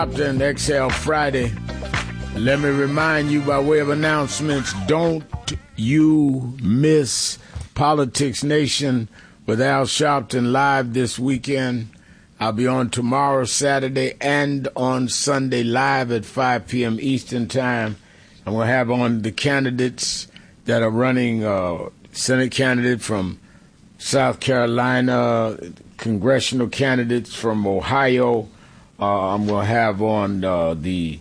And Exhale Friday. Let me remind you by way of announcements, don't you miss Politics Nation with Al Sharpton live this weekend. I'll be on tomorrow, Saturday, and on Sunday live at 5 p.m. Eastern Time. And we'll have on the candidates that are running, Senate candidate from South Carolina, congressional candidates from Ohio. I'm going to have on the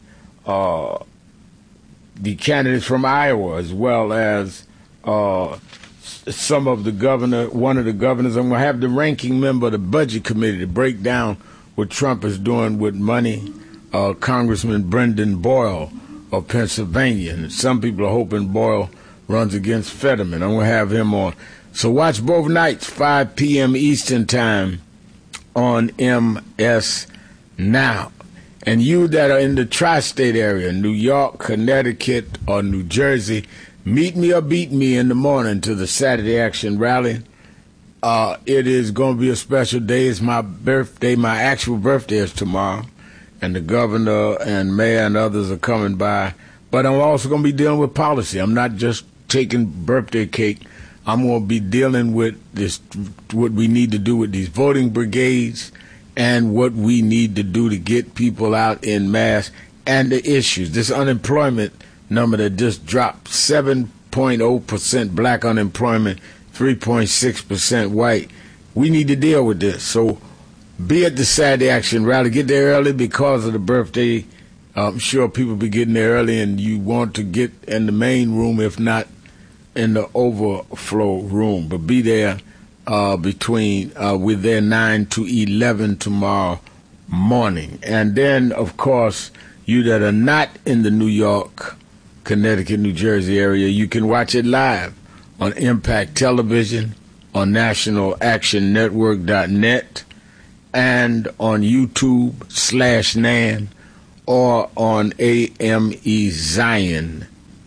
candidates from Iowa, as well as some of one of the governors. I'm going to have the ranking member of the Budget Committee to break down what Trump is doing with money, Congressman Brendan Boyle of Pennsylvania. And some people are hoping Boyle runs against Fetterman. I'm going to have him on. So watch both nights, 5 p.m. Eastern Time on MS Now. And you that are in the tri-state area, New York, Connecticut, or New Jersey, meet me or beat me in the morning to the Saturday Action Rally. It is going to be a special day. It's my birthday. My actual birthday is tomorrow. And the governor and mayor and others are coming by. But I'm also going to be dealing with policy. I'm not just taking birthday cake. I'm going to be dealing with this, what we need to do with these voting brigades, and what we need to do to get people out in mass, and the issues. This unemployment number that just dropped, 7.0% black unemployment, 3.6% white. We need to deal with this. So be at the Saturday Action Rally. Get there early because of the birthday. I'm sure people be getting there early, and you want to get in the main room, if not in the overflow room. But be there. We're there 9 to 11 tomorrow morning. And then, of course, you that are not in the New York, Connecticut, New Jersey area, you can watch it live on Impact Television, on NationalActionNetwork.net, and on YouTube/NAN, or on AME Zion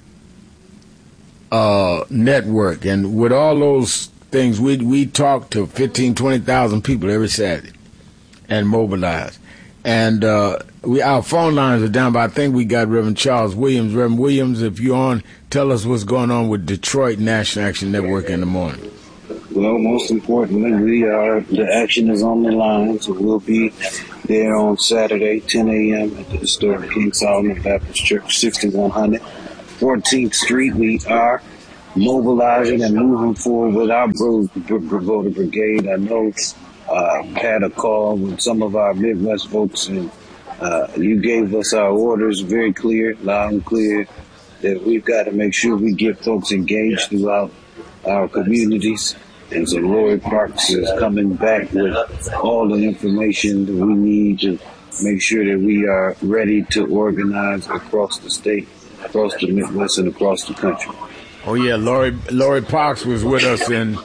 network. And with all those things, we talk to 15,000, 20,000 people every Saturday and mobilize. And our phone lines are down, but I think we got Reverend Charles Williams. Reverend Williams, if you're on, tell us what's going on with Detroit National Action Network in the morning. Well, most importantly, the action is on the line, so we'll be there on Saturday, 10 a.m. at the historic King Solomon Baptist Church, 6100 14th Street. We are mobilizing and moving forward with our voter brigade. I know had a call with some of our Midwest folks, and you gave us our orders very clear, loud and clear, that we've got to make sure we get folks engaged throughout our communities. And so Lori Parks is coming back with all the information that we need to make sure that we are ready to organize across the state, across the Midwest, and across the country. Oh yeah, Lori Parks was with us in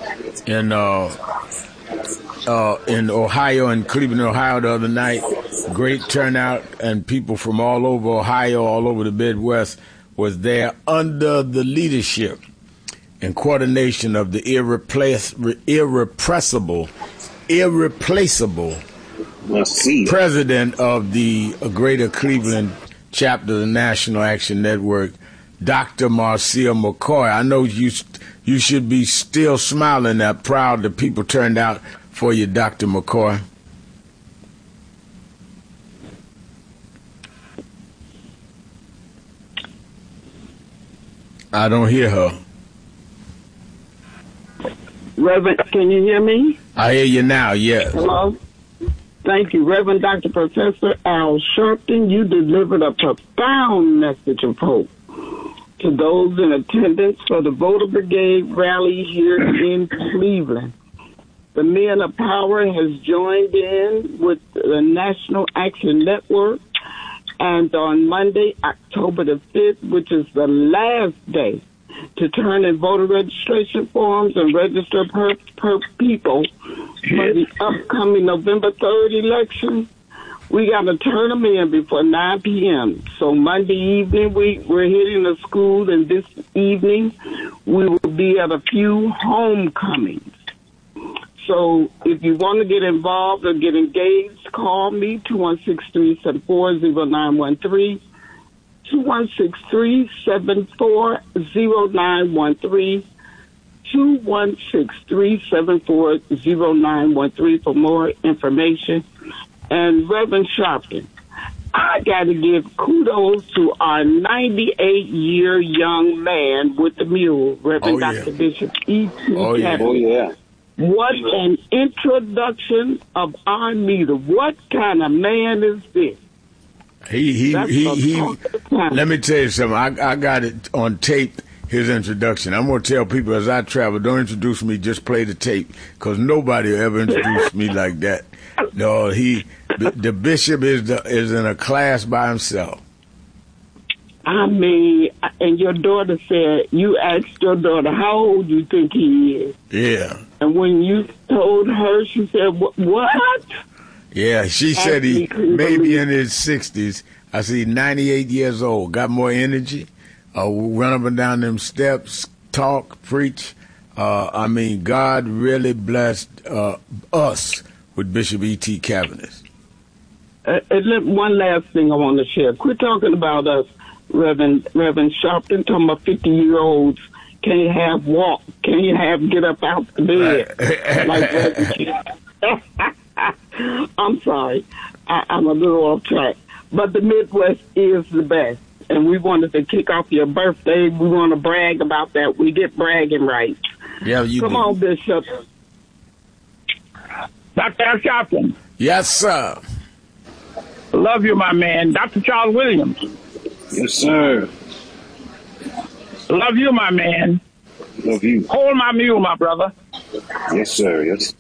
Ohio, in Cleveland, Ohio, the other night. Great turnout, and people from all over Ohio, all over the Midwest was there under the leadership and coordination of the irreplaceable president of the Greater Cleveland chapter of the National Action Network, Dr. Marcia McCoy. I know you should be still smiling that proud that people turned out for you, Dr. McCoy. I don't hear her. Reverend, can you hear me? I hear you now, yes. Hello? Thank you. Reverend Dr. Professor Al Sharpton, you delivered a profound message of hope to those in attendance for the Voter Brigade rally here in Cleveland. The Men of Power has joined in with the National Action Network, and on Monday, October the 5th, which is the last day to turn in voter registration forms and register per people for the upcoming November 3rd election, we got to turn them in before 9 p.m. So Monday evening, we're hitting the school, and this evening we will be at a few homecomings. So if you want to get involved or get engaged, call me, 216-374-0913, 216-374-0913, 216-374-0913 for more information. And Reverend Sharpton, I got to give kudos to our 98-year young man with the mule, Reverend Dr. Bishop E.T. Kevin. Oh, yeah. What an introduction of our leader. What kind of man is this? He let me tell you something. I got it on tape, his introduction. I'm going to tell people as I travel, don't introduce me, just play the tape, because nobody ever introduced me like that. No, the bishop is in a class by himself. I mean, and your daughter said, you asked your daughter, how old you think he is? Yeah. And when you told her, she said, what? Yeah, she said he maybe in his 60s. I see 98 years old, got more energy, run up and down them steps, talk, preach. I mean, God really blessed us with Bishop E.T. Cavanagh. One last thing I want to share. Quit talking about us, Reverend Sharpton, talking about 50-year-olds can't get up out the bed. I'm sorry. I'm a little off track. But the Midwest is the best. And we wanted to kick off your birthday. We want to brag about that. We get bragging rights. Yeah, you Come on, Bishop. Dr. Al Sharpton. Yes, sir. Love you, my man. Dr. Charles Williams. Yes, sir. Love you, my man. Love you. Hold my mule, my brother. Yes, sir. Yes.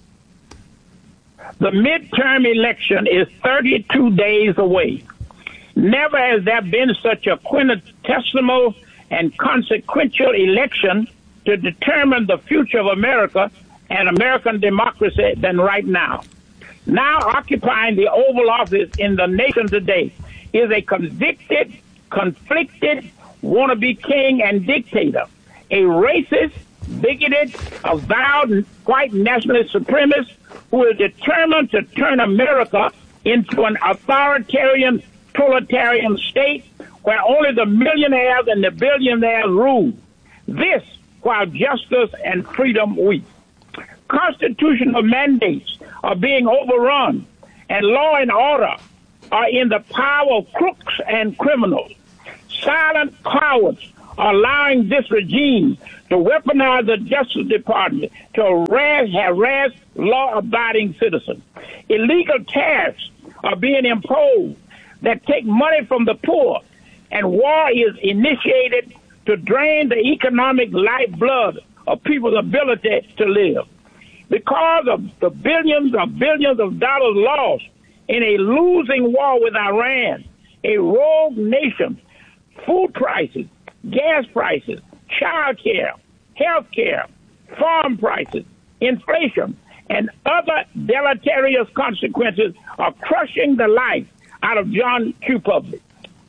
The midterm election is 32 days away. Never has there been such a quintessential and consequential election to determine the future of America and American democracy than right now. Now occupying the Oval Office in the nation today is a convicted, conflicted, wannabe king and dictator, a racist, bigoted, avowed white nationalist supremacist who is determined to turn America into an authoritarian, proletarian state where only the millionaires and the billionaires rule. This while justice and freedom weak. Constitutional mandates are being overrun, and law and order are in the power of crooks and criminals. Silent cowards are allowing this regime to weaponize the Justice Department to harass law-abiding citizens. Illegal tariffs are being imposed that take money from the poor, and war is initiated to drain the economic lifeblood of people's ability to live. Because of the billions of dollars lost in a losing war with Iran, a rogue nation, food prices, gas prices, child care, health care, farm prices, inflation, and other deleterious consequences are crushing the life out of John Q. Public.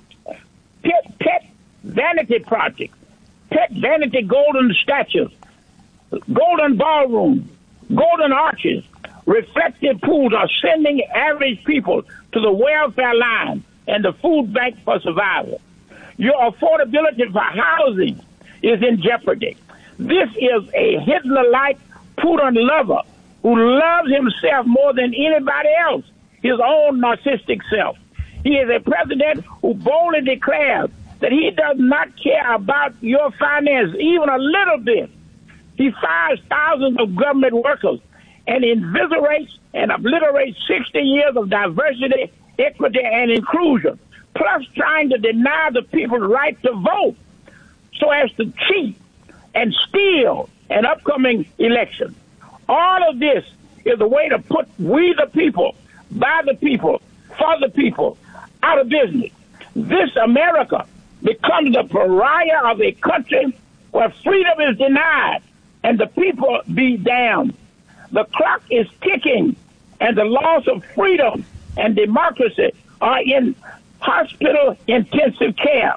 Pet vanity projects, pet vanity golden statues, golden ballrooms, golden arches, reflective pools are sending average people to the welfare line and the food bank for survival. Your affordability for housing is in jeopardy. This is a Hitler-like Putin lover who loves himself more than anybody else, his own narcissistic self. He is a president who boldly declares that he does not care about your finances even a little bit. He fires thousands of government workers and invigorates and obliterates 60 years of diversity, equity, and inclusion, plus trying to deny the people the right to vote so as to cheat and steal an upcoming election. All of this is a way to put we the people, by the people, for the people, out of business. This America becomes the pariah of a country where freedom is denied and the people be damned. The clock is ticking, and the loss of freedom and democracy are in hospital intensive care.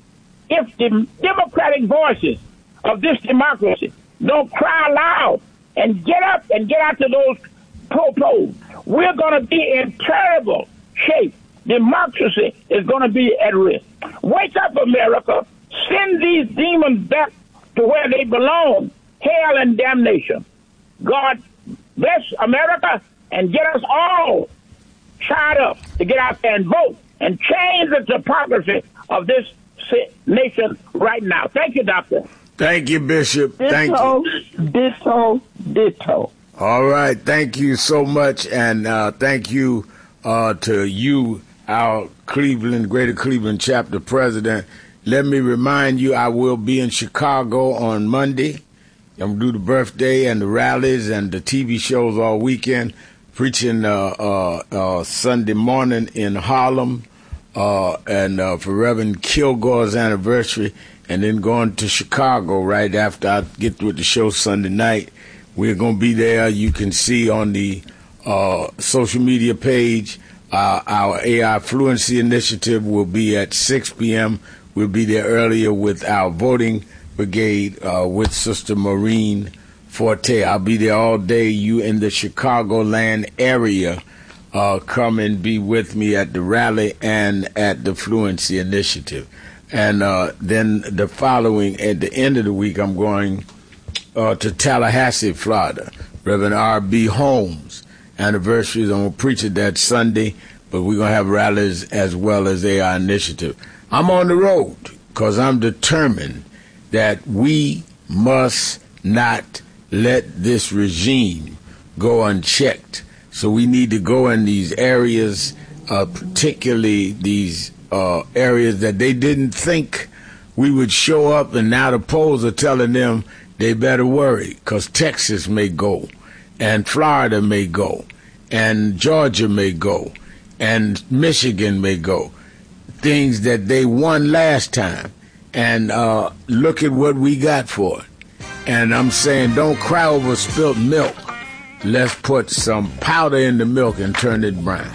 If the democratic voices of this democracy don't cry loud and get up and get out to those polls. We're going to be in terrible shape. Democracy is going to be at risk. Wake up, America. Send these demons back to where they belong, hell and damnation. God bless America and get us all fired up to get out there and vote and change the topography of this nation right now. Thank you, Doctor. Thank you, Bishop. Thank you. Ditto. All right. Thank you so much. And thank you to you, our Greater Cleveland chapter president. Let me remind you, I will be in Chicago on Monday. I'm going to do the birthday and the rallies and the TV shows all weekend, preaching Sunday morning in Harlem and for Reverend Kilgore's anniversary, and then going to Chicago right after I get through with the show Sunday night. We're going to be there. You can see on the social media page, our AI Fluency Initiative will be at 6 p.m. We'll be there earlier with our voting brigade with Sister Maureen Forte. I'll be there all day. You in the Chicagoland area, come and be with me at the rally and at the Fluency Initiative. And then the following, at the end of the week, I'm going to Tallahassee, Florida. Reverend R.B. Holmes' anniversary. I'm going to preach it that Sunday, but we're going to have rallies as well as AI Initiative. I'm on the road because I'm determined that we must not let this regime go unchecked. So we need to go in these areas, particularly these areas that they didn't think we would show up, and now the polls are telling them they better worry because Texas may go, and Florida may go, and Georgia may go, and Michigan may go. Things that they won last time, and look at what we got for it. And I'm saying, don't cry over spilt milk. Let's put some powder in the milk and turn it brown.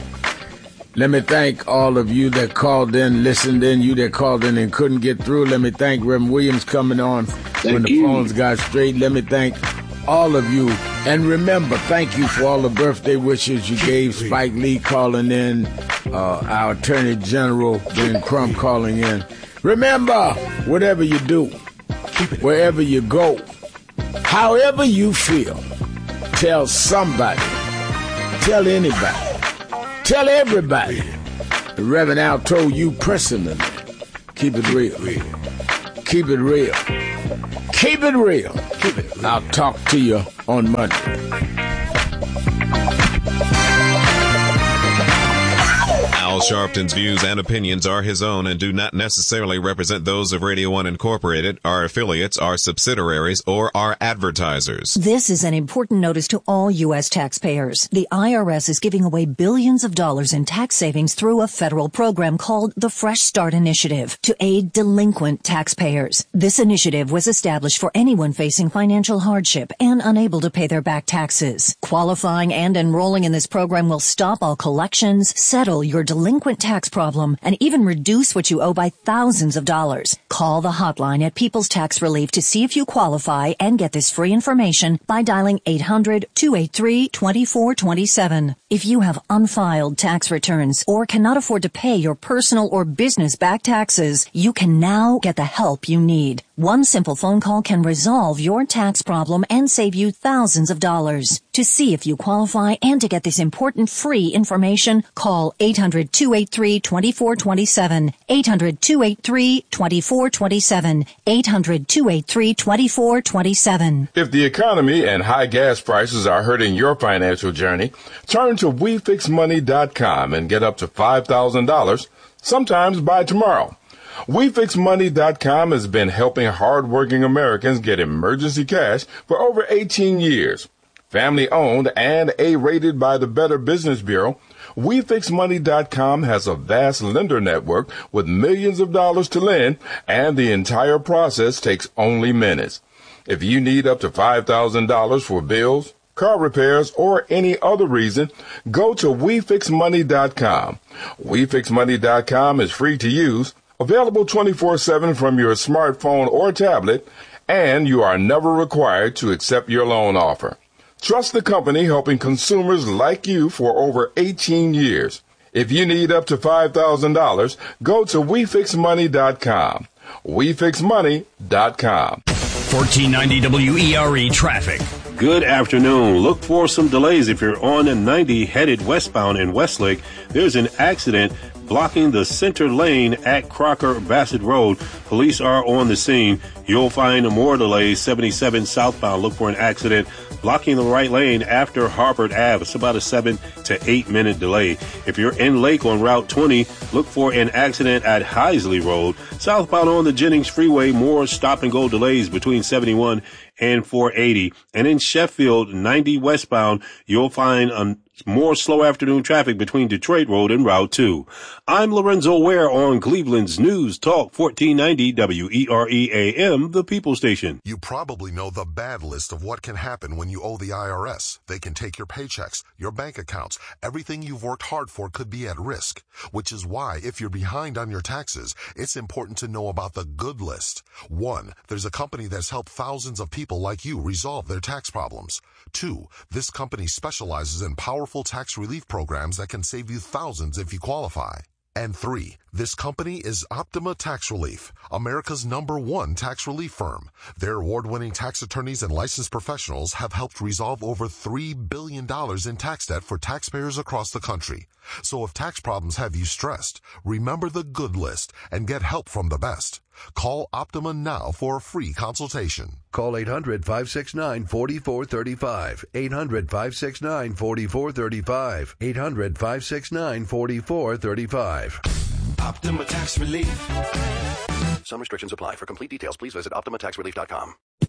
Let me thank all of you that called in, listened in, you that called in and couldn't get through. Let me thank Reverend Williams coming on when the phones got straight. Let me thank all of you. And remember, thank you for all the birthday wishes you gave. Spike Lee calling in, our Attorney General, Ben Crump, calling in. Remember, whatever you do, wherever you go, however you feel, tell somebody, tell anybody, tell everybody. The Reverend Al told you personally, keep it real. Keep it real. Keep it real. Keep it real. I'll talk to you on Monday. Al Sharpton's views and opinions are his own and do not necessarily represent those of Radio 1 Incorporated, our affiliates, our subsidiaries, or our advertisers. This is an important notice to all U.S. taxpayers. The IRS is giving away billions of dollars in tax savings through a federal program called the Fresh Start Initiative to aid delinquent taxpayers. This initiative was established for anyone facing financial hardship and unable to pay their back taxes. Qualifying and enrolling in this program will stop all collections, settle your delinquent tax problem, and even reduce what you owe by thousands of dollars. Call the hotline at People's Tax Relief to see if you qualify and get this free information by dialing 800-283-2427. If you have unfiled tax returns or cannot afford to pay your personal or business back taxes, you can now get the help you need. One simple phone call can resolve your tax problem and save you thousands of dollars. To see if you qualify and to get this important free information, call 800-283-2427. 800-283-2427. 800-283-2427. If the economy and high gas prices are hurting your financial journey, turn to WeFixMoney.com and get up to $5,000, sometimes by tomorrow. WeFixMoney.com has been helping hardworking Americans get emergency cash for over 18 years. Family owned and A-rated by the Better Business Bureau, WeFixMoney.com has a vast lender network with millions of dollars to lend, and the entire process takes only minutes. If you need up to $5,000 for bills, car repairs, or any other reason, go to WeFixMoney.com. WeFixMoney.com is free to use, available 24/7 from your smartphone or tablet, and you are never required to accept your loan offer. Trust the company helping consumers like you for over 18 years. If you need up to $5,000, go to WeFixMoney.com. WeFixMoney.com. 1490 WERE traffic. Good afternoon. Look for some delays if you're on the 90 headed westbound in Westlake. There's an accident blocking the center lane at Crocker Bassett Road. Police are on the scene. You'll find more delays 77 southbound. Look for an accident blocking the right lane after Harvard Ave. It's about a 7 to 8 minute delay. If you're in Lake on Route 20, look for an accident at Heisley Road. Southbound on the Jennings Freeway, more stop and go delays between 71 and 480. And in Sheffield, 90 westbound, you'll find more slow afternoon traffic between Detroit Road and Route 2. I'm Lorenzo Ware on Cleveland's News Talk 1490 WERE AM, the People Station. You probably know the bad list of what can happen when you owe the IRS. They can take your paychecks, your bank accounts, everything you've worked hard for could be at risk. Which is why, if you're behind on your taxes, it's important to know about the good list. 1, there's a company that's helped thousands of people like you resolve their tax problems. 2, this company specializes in powerful tax relief programs that can save you thousands if you qualify. And 3, this company is Optima Tax Relief, America's #1 tax relief firm. Their award-winning tax attorneys and licensed professionals have helped resolve over $3 billion in tax debt for taxpayers across the country. So if tax problems have you stressed, remember the good list and get help from the best. Call Optima now for a free consultation. Call 800-569-4435. 800-569-4435. 800-569-4435. Optima Tax Relief. Some restrictions apply. For complete details, please visit OptimaTaxRelief.com.